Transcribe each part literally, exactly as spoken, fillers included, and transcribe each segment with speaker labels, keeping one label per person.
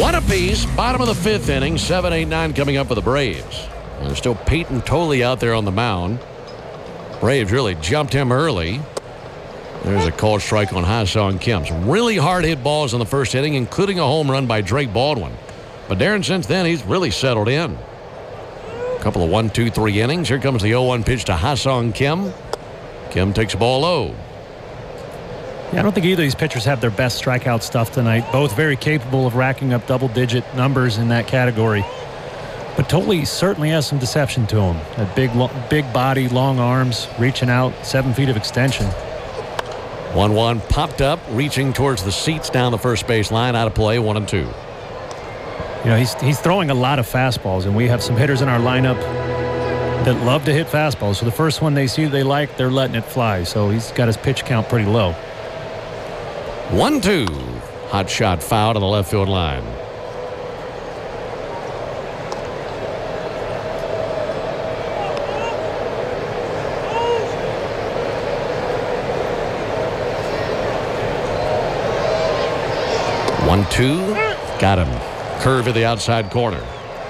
Speaker 1: One apiece, bottom of the fifth inning, seven eight nine coming up for the Braves. And there's still Peyton Tolley out there on the mound. Braves really jumped him early. There's a called strike on Ha-Seong Kim. Some really hard hit balls in the first inning, including a home run by Drake Baldwin. But Darren, since then, he's really settled in. A couple of one, two, three innings. Here comes the oh one pitch to Ha-Seong Kim. Kim takes a ball low.
Speaker 2: Yeah, I don't think either of these pitchers have their best strikeout stuff tonight. Both very capable of racking up double-digit numbers in that category. But Tolley certainly has some deception to him. That big, big body, long arms, reaching out, seven feet of extension.
Speaker 1: one one popped up, reaching towards the seats down the first base line. Out of play, one and two.
Speaker 2: You know, he's, he's throwing a lot of fastballs, and we have some hitters in our lineup that love to hit fastballs. So the first one they see they like, they're letting it fly. So he's got his pitch count pretty low.
Speaker 1: one two. Hot shot fouled on the left field line. one two. Got him. Curve at the outside corner.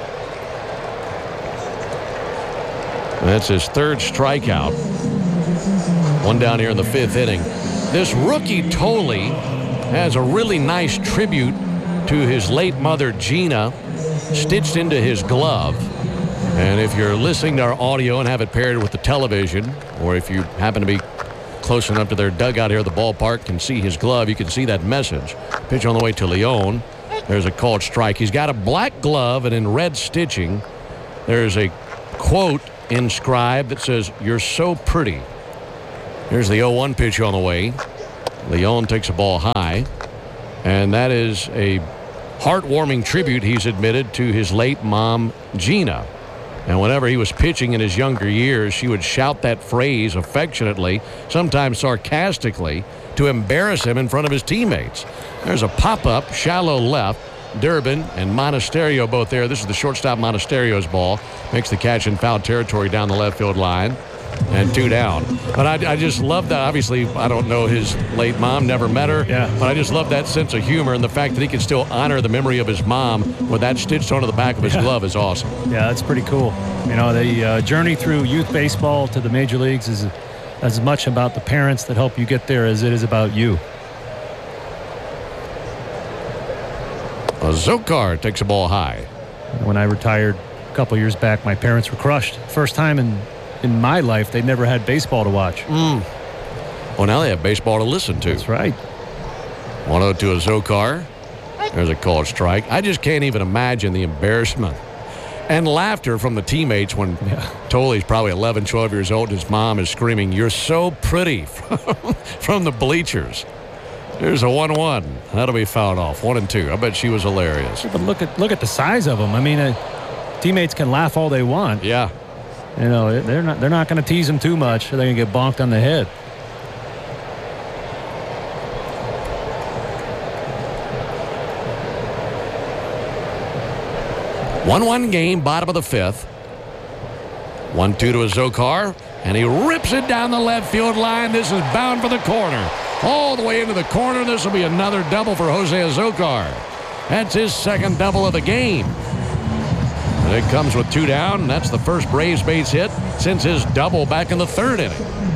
Speaker 1: That's his third strikeout. One down here in the fifth inning. This rookie Tolley has a really nice tribute to his late mother Gina stitched into his glove. And if you're listening to our audio and have it paired with the television, or if you happen to be close enough to their dugout here at the ballpark, can see his glove, you can see that message. Pitch on the way to Leon. There's a called strike. He's got a black glove, and in red stitching, there's a quote inscribed that says, "You're so pretty." Here's the oh one pitch on the way. Leon takes a ball high, and that is a heartwarming tribute, he's admitted, to his late mom, Gina. And whenever he was pitching in his younger years, she would shout that phrase affectionately, sometimes sarcastically, to embarrass him in front of his teammates. There's a pop-up, shallow left. Durbin and Monasterio both there. This is the shortstop Monasterio's ball. Makes the catch in foul territory down the left field line. And two down. But I, I just love that. Obviously, I don't know his late mom, never met her.
Speaker 2: Yeah.
Speaker 1: But I just love that sense of humor, and the fact that he can still honor the memory of his mom with that stitched onto the back of his
Speaker 2: yeah.
Speaker 1: glove is awesome.
Speaker 2: Yeah, that's pretty cool. You know, the uh, journey through youth baseball to the major leagues is as much about the parents that help you get there as it is about you.
Speaker 1: Zokar takes a ball high.
Speaker 2: When I retired a couple years back, my parents were crushed. First time in in my life they'd never had baseball to watch.
Speaker 1: Mm. Well, now they have baseball to listen to.
Speaker 2: That's right.
Speaker 1: one oh to a Zokar. There's a called strike. I just can't even imagine the embarrassment and laughter from the teammates when yeah. Tolley's probably eleven, twelve years old and his mom is screaming, "You're so pretty," from the bleachers. There's a one one. That'll be fouled off. One and two. I bet she was hilarious.
Speaker 2: But look at look at the size of them. I mean, uh, teammates can laugh all they want.
Speaker 1: Yeah.
Speaker 2: You know, they're not they're not going to tease him too much, or they're going to get bonked on the head.
Speaker 1: one one game, bottom of the fifth. one two to a Zokar, and he rips it down the left field line. This is bound for the corner. All the way into the corner. This will be another double for Jose Azocar. That's his second double of the game. And it comes with two down, and that's the first Braves base hit since his double back in the third inning.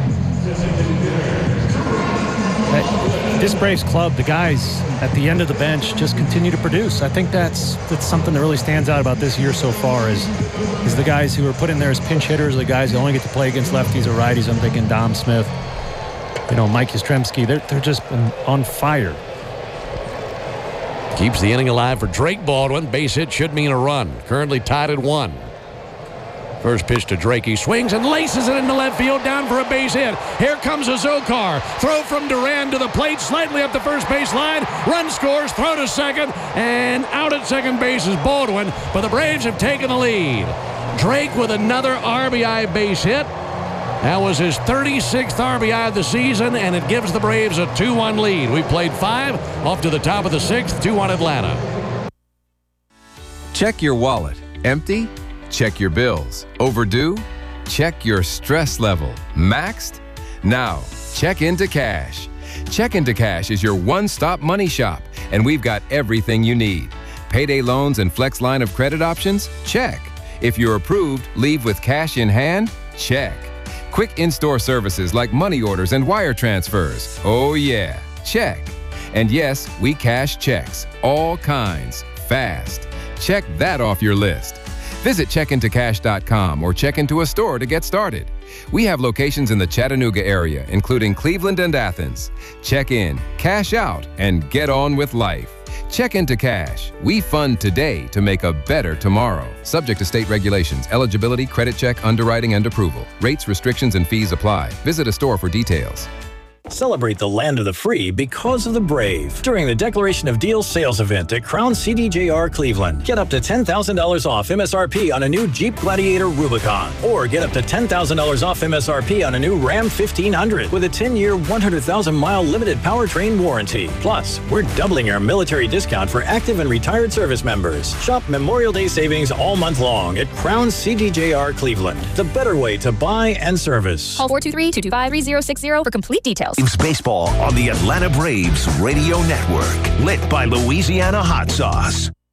Speaker 2: This Braves club, the guys at the end of the bench just continue to produce. I think that's that's something that really stands out about this year so far is, is the guys who are put in there as pinch hitters, the guys who only get to play against lefties or righties. I'm thinking Dom Smith, you know, Mike Yastrzemski. They're, they're just on fire.
Speaker 1: Keeps the inning alive for Drake Baldwin. Base hit should mean a run. Currently tied at one. First pitch to Drake. He swings and laces it into left field, down for a base hit. Here comes a Zokar. Throw from Duran to the plate, slightly up the first base line. Run scores, throw to second, and out at second base is Baldwin. But the Braves have taken the lead. Drake with another R B I base hit. That was his thirty-sixth R B I of the season, and it gives the Braves a two one lead. We played five, off to the top of the sixth, two one Atlanta.
Speaker 3: Check your wallet. Empty? Check your bills. Overdue? Check your stress level. Maxed? Now, check into cash. Check into Cash is your one-stop money shop, and we've got everything you need. Payday loans and flex line of credit options? Check. If you're approved, leave with cash in hand? Check. Quick in-store services like money orders and wire transfers? Oh yeah, check. And yes, we cash checks, all kinds, fast. Check that off your list. Visit check into cash dot com or check into a store to get started. We have locations in the Chattanooga area, including Cleveland and Athens. Check in, cash out, and get on with life. Check into Cash. We fund today to make a better tomorrow. Subject to state regulations, eligibility, credit check, underwriting, and approval. Rates, restrictions, and fees apply. Visit a store for details.
Speaker 4: Celebrate the land of the free because of the brave during the Declaration of Deals sales event at Crown C D J R Cleveland. Get up to ten thousand dollars off M S R P on a new Jeep Gladiator Rubicon, or get up to ten thousand dollars off M S R P on a new Ram fifteen hundred with a ten-year, one hundred thousand mile limited powertrain warranty. Plus, we're doubling our military discount for active and retired service members. Shop Memorial Day savings all month long at Crown C D J R Cleveland, the better way to buy and service.
Speaker 5: Call four two three, two two five, three zero six zero for complete details.
Speaker 6: Braves baseball on the Atlanta Braves Radio Network, lit by Louisiana hot sauce.